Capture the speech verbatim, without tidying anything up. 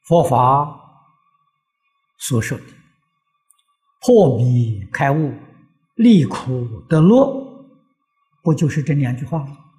佛法所说的破迷开悟、离苦得乐，不就是这两句话吗？